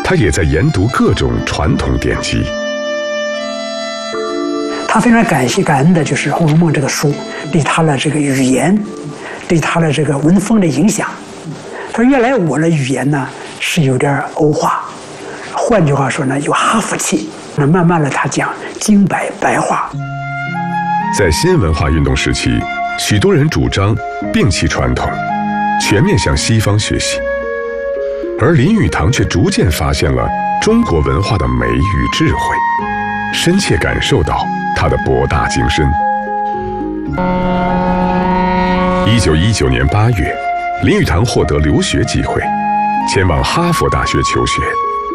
他也在研读各种传统典籍。 他非常感恩的就是《红楼梦》这个书对他的这个语言，对他的这个文风的影响。他说：“原来我的语言呢是有点欧化，换句话说呢，有哈佛气。那慢慢的，他讲京白话。” 在新文化运动时期，许多人主张摒弃传统，全面向西方学习，而林语堂却逐渐发现了中国文化的美与智慧，深切感受到他的博大精深。1919年8月，林语堂获得留学机会，前往哈佛大学求学。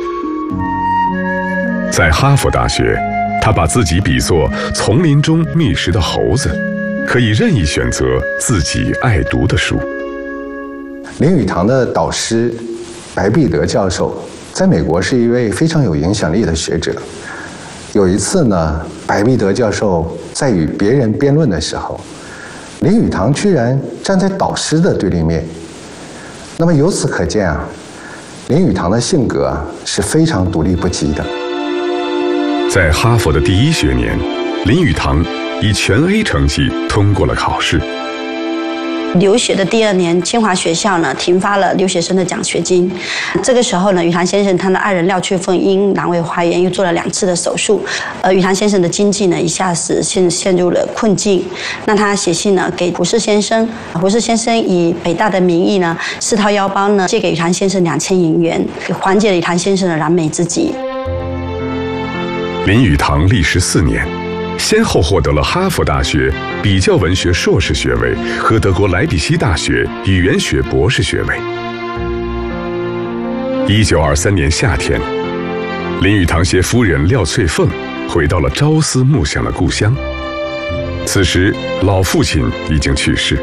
在哈佛大学，他把自己比作丛林中觅食的猴子，可以任意选择自己爱读的书。 林语堂的导师白璧德教授在美国是一位非常有影响力的学者。有一次呢，白璧德教授在与别人辩论的时候，林语堂居然站在导师的对立面。那么由此可见啊，林语堂的性格是非常独立不羁的。 在哈佛的第1学年，林语堂以全 A 成绩通过了考试。 留学的第2年，清华学校呢停发了留学生的奖学金。这个时候呢，语堂先生他的爱人廖翠凤因阑尾花炎又做了2次的手术，语堂先生的经济呢一下子陷入了困境。那他写信呢给胡适先生，胡适先生以北大的名义呢自掏腰包呢借给语堂先生2000银元，缓解了语堂先生的燃眉之急。 林语堂历时4年，先后获得了哈佛大学比较文学硕士学位和德国莱比锡大学语言学博士学位。1923年夏天，林语堂携夫人廖翠凤回到了朝思暮想的故乡。此时，老父亲已经去世。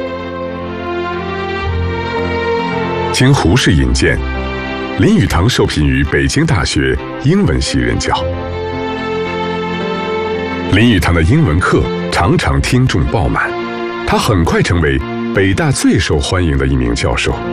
经胡适引荐，林语堂受聘于北京大学英文系任教。林语堂的英文课常常听众爆满，他很快成为北大最受欢迎的一名教授。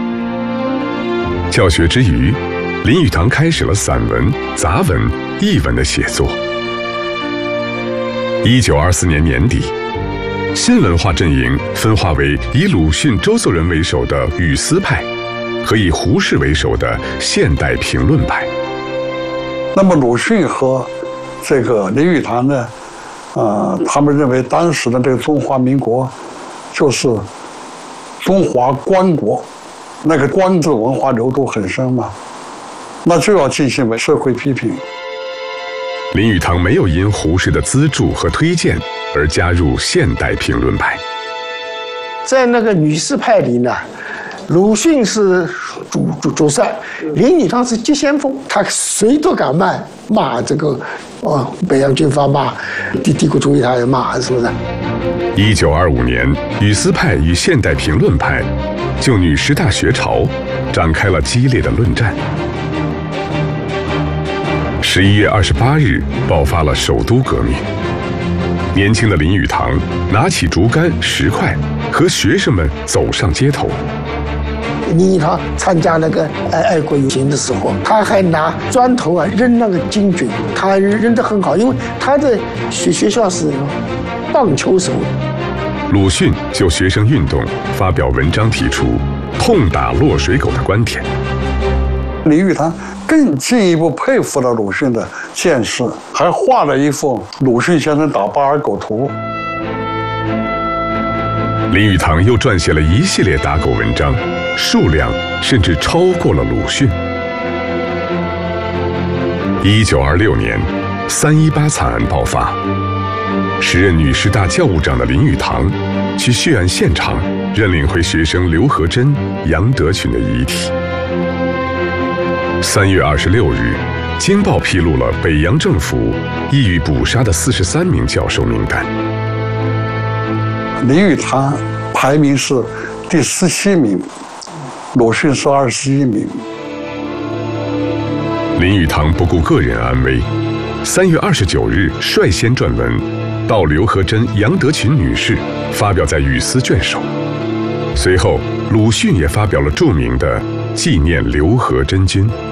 教学之余，林语堂开始了散文、杂文、译文的写作。1924年年底，新文化阵营分化为以鲁迅、周作人为首的语丝派和以胡适为首的现代评论派。 那么鲁迅和这个林语堂呢，他们认为当时的这个中华民国就是中华官国，那个官字文化流度很深嘛，那就要进行社会批评。 林语堂没有因胡适的资助和推荐而加入现代评论派。 在那个女士派里呢，鲁迅是主帅，林语堂是急先锋，他谁都敢骂这个北洋军阀，骂帝国主义，他也骂，是不是 ？1925年，语丝派与现代评论派就女师大学潮展开了激烈的论战。11月28日爆发了首都革命。年轻的林语堂拿起竹竿、石块，和学生们走上街头。 林语堂参加那个爱国游行的时候，他还拿砖头扔那个金军，他扔得很好，因为他的学校是棒球手。 鲁迅就学生运动发表文章，提出痛打落水狗的观点。 林语堂更进一步佩服了鲁迅的见识，还画了一幅鲁迅先生打巴尔狗图。 林语堂又撰写了一系列打狗文章，数量甚至超过了鲁迅。1926年，318惨案爆发，时任女师大教务长的林语堂去血案现场认领回学生刘和珍、杨德群的遗体。3月26日，《京报》披露了北洋政府意欲捕杀的43名教授名单。 林语堂排名是第17名，鲁迅是21名。 林语堂不顾个人安危，3月29日率先撰文悼刘和珍、杨德群女士，发表在《语丝》卷首。随后，鲁迅也发表了著名的《纪念刘和珍君》。